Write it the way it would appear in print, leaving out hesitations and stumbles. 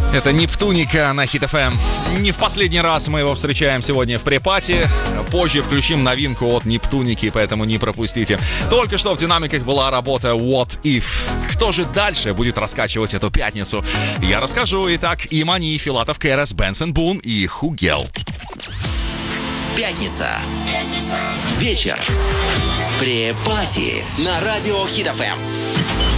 Это Нептуника на Hit FM. Не в последний раз мы его встречаем сегодня в препате. Позже включим новинку от Нептуники, поэтому не пропустите. Только что в динамиках была работа What If. Кто же дальше будет раскачивать эту пятницу? Я расскажу. Итак, Имани, Филатов, Кэрос, Бенсон Бун и Хугел. Пятница. Вечер. Препати на радио Hit FM.